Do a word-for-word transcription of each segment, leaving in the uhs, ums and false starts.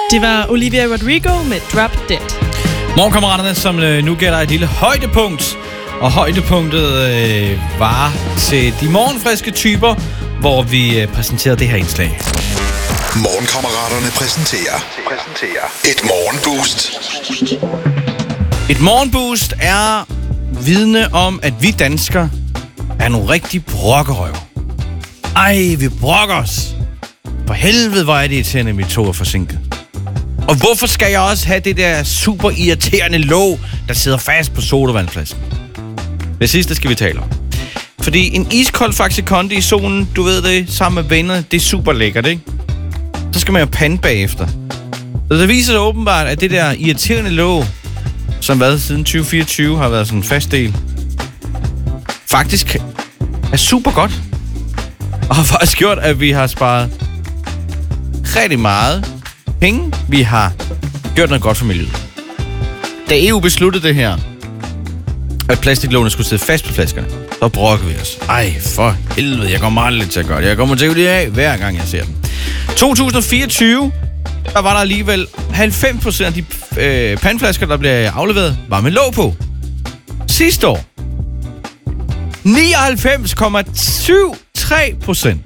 Det var Olivia Rodrigo med Drop Dead. Morgenkammeraterne, som øh, nu gælder et lille højdepunkt. Og højdepunktet øh, var til de morgenfriske typer, hvor vi øh, præsenterede det her indslag. Morgenkammeraterne præsenterer, præsenterer et morgenboost. Et morgenboost er vidne om, at vi danskere er nogle rigtig brokkerøv. Ej, vi brokker os. For helvede, hvor er det irriterende, at mit tog er forsinket. Og hvorfor skal jeg også have det der super irriterende låg, der sidder fast på sodavandflasken? Det sidste skal vi tale om. Fordi en iskold Faxe Kondi i solen, du ved det, sammen med venner, det er super lækkert, ikke? Så skal man jo pande bagefter. Så det viser sig åbenbart, at det der irriterende låg, som hvad siden tyve fireogtyve har været sådan en fast del, faktisk er super godt. Og har faktisk gjort, at vi har sparet rigtig meget penge. Vi har gjort noget godt for miljøet. Da E U besluttede det her, at plastiklågene skulle sidde fast på flaskerne, så brokkede vi os. Ej, for helvede, jeg kommer aldrig til at gøre det. Jeg kommer til at det af, hver gang jeg ser den. to tusind fireogtyve, der var der alligevel halvfems procent af de øh, pandflasker, der blev afleveret, var med låg på. Sidste år, nioghalvfems komma syv tre procent.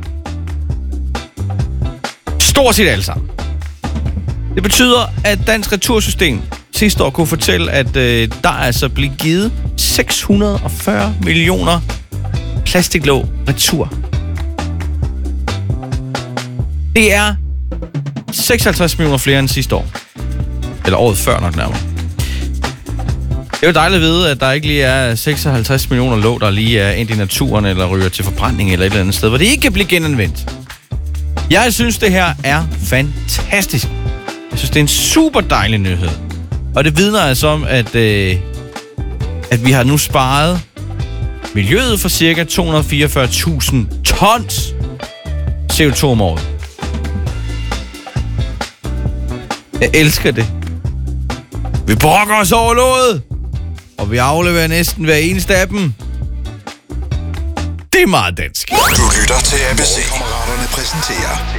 Stort set alle sammen. Det betyder, at Dansk Retursystem sidste år kunne fortælle, at øh, der altså blev givet seks hundrede og fyrre millioner plastiklåg retur. Det er seksoghalvtreds millioner flere end sidste år. Eller året før nok nærmere. Det er jo dejligt at vide, at der ikke lige er seksoghalvtreds millioner låg, der lige er ind i naturen, eller ryger til forbrænding eller et eller andet sted, hvor det ikke kan blive genanvendt. Jeg synes, det her er fantastisk. Jeg synes, det er en super dejlig nyhed. Og det vidner altså om, at, øh, at vi har nu sparet miljøet for cirka to hundrede og fireogfyrre tusind tons C O to om året. Jeg elsker det. Vi brokker os over låget, og vi afleverer næsten hver eneste af dem. Det er meget dansk. Du lytter til A B C. Kammeraterne præsenterer